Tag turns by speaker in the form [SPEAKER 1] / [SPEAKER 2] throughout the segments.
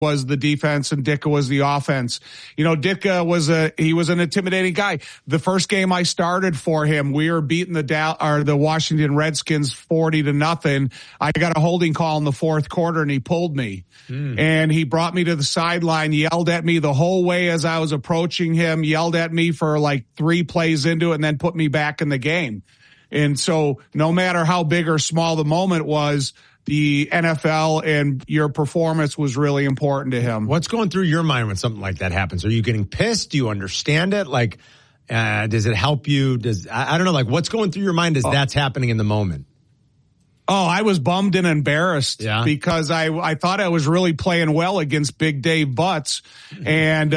[SPEAKER 1] was the defense and Ditka was the offense. You know, Ditka was an intimidating guy. The first game I started for him, we were beating the Washington Redskins 40-0. I got a holding call in the fourth quarter and he pulled me. And he brought me to the sideline, yelled at me the whole way as I was approaching him, yelled at me for like 3 plays into it, and then put me back in the game. And so no matter how big or small the moment was, the NFL and your performance was really important to him.
[SPEAKER 2] What's going through your mind when something like that happens? Are you getting pissed? Do you understand it? Like, does it help you? I don't know, like what's going through your mind as that's happening in the moment?
[SPEAKER 1] Oh, I was bummed and embarrassed because I thought I was really playing well against Big Dave Butts. And,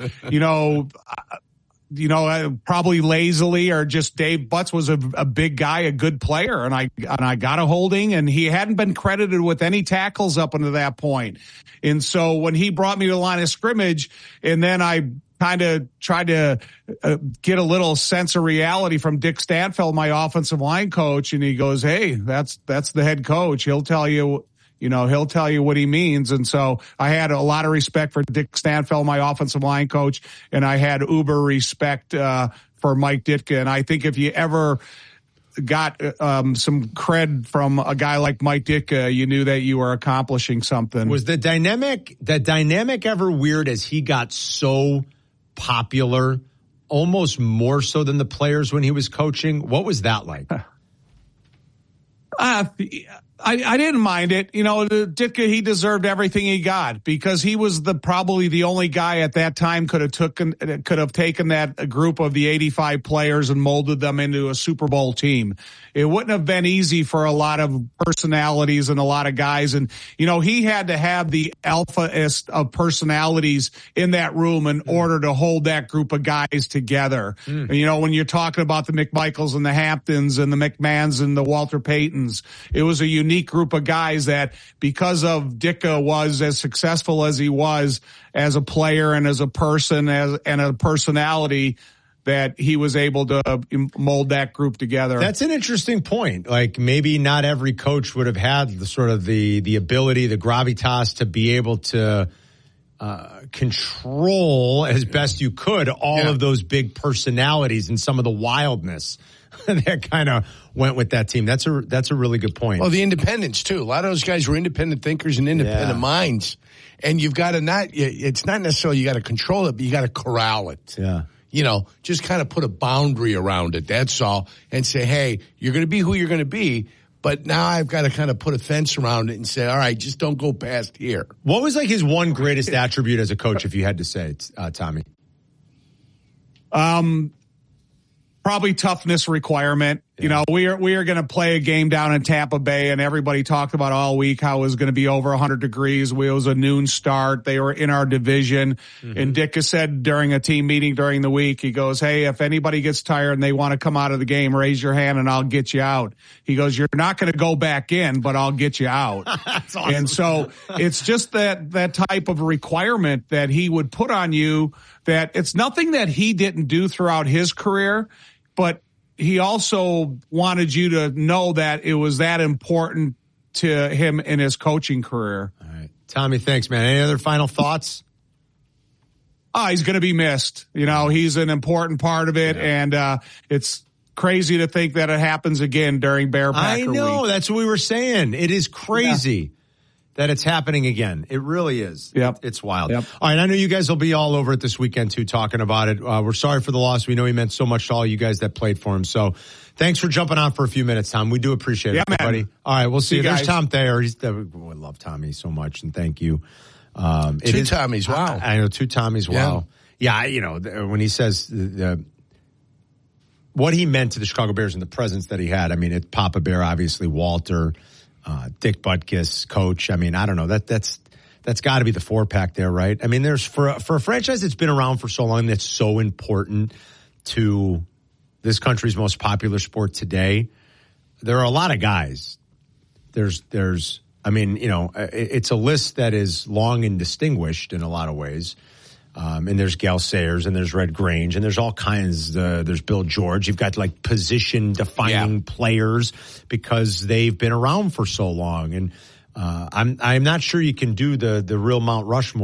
[SPEAKER 1] probably lazily or just Dave Butts was a big guy, a good player. And I got a holding and he hadn't been credited with any tackles up until that point. And so when he brought me to the line of scrimmage and then I kind of tried to get a little sense of reality from Dick Stanfield, my offensive line coach. And he goes, hey, that's the head coach. He'll tell you what he means. And so I had a lot of respect for Dick Stanfield, my offensive line coach, and I had uber respect for Mike Ditka. And I think if you ever got some cred from a guy like Mike Ditka, you knew that you were accomplishing something.
[SPEAKER 2] Was the dynamic ever weird as he got so popular, almost more so than the players when he was coaching? What was that like?
[SPEAKER 1] I didn't mind it. You know, Ditka, he deserved everything he got because he was probably the only guy at that time could have taken that group of the 85 players and molded them into a Super Bowl team. It wouldn't have been easy for a lot of personalities and a lot of guys. And, you know, he had to have the alphaest of personalities in that room in order to hold that group of guys together. And, you know, when you're talking about the McMichaels and the Hamptons and the McMahons and the Walter Paytons, it was a unique group of guys that because of Ditka was as successful as he was as a player and as a person and a personality, that he was able to mold that group together.
[SPEAKER 2] That's an interesting point. Like maybe not every coach would have had the sort of the ability, the gravitas to be able to control as best you could all of those big personalities and some of the wildness that kind of went with that team. That's a really good point.
[SPEAKER 3] Well, the independents too. A lot of those guys were independent thinkers and independent minds. And you've got to it's not necessarily you got to control it, but you got to corral it.
[SPEAKER 2] Yeah.
[SPEAKER 3] You know, just kind of put a boundary around it. That's all. And say, hey, you're going to be who you're going to be. But now I've got to kind of put a fence around it and say, all right, just don't go past here.
[SPEAKER 2] What was like his one greatest attribute as a coach, if you had to say it, Tommy?
[SPEAKER 1] Probably toughness requirement. Yeah. You know, we are going to play a game down in Tampa Bay, and everybody talked about all week how it was going to be over 100 degrees. It was a noon start. They were in our division. And Dick has said during a team meeting during the week, he goes, hey, if anybody gets tired and they want to come out of the game, raise your hand and I'll get you out. He goes, you're not going to go back in, but I'll get you out. That's awesome. And so it's just that type of requirement that he would put on you, that it's nothing that he didn't do throughout his career, but he also wanted you to know that it was that important to him in his coaching career.
[SPEAKER 2] All right. Tommy, thanks, man. Any other final thoughts?
[SPEAKER 1] He's going to be missed. You know, he's an important part of it, and it's crazy to think that it happens again during Bear Packer week.
[SPEAKER 2] I know. That's what we were saying. It is crazy that it's happening again. It really is.
[SPEAKER 1] Yep.
[SPEAKER 2] It's wild.
[SPEAKER 1] Yep.
[SPEAKER 2] All right. I know you guys will be all over it this weekend too, talking about it. We're sorry for the loss. We know he meant so much to all you guys that played for him. So thanks for jumping on for a few minutes, Tom. We do appreciate it, buddy. Man. All right. We'll see you. There's Tom Thayer. We love Tommy so much, and thank you.
[SPEAKER 3] Two Tommies. Wow.
[SPEAKER 2] I know. Two Tommies. Wow. Yeah. You know, when he says what he meant to the Chicago Bears and the presence that he had. I mean, it's Papa Bear, obviously, Walter, Dick Butkus, coach. I mean, I don't know. That's got to be the 4-pack there, right? I mean, there's for a franchise that's been around for so long, that's so important to this country's most popular sport today. There are a lot of guys. I mean, you know, it's a list that is long and distinguished in a lot of ways. And there's Gale Sayers and there's Red Grange and there's all kinds. There's Bill George. You've got like position defining players because they've been around for so long. And I'm not sure you can do the real Mount Rushmore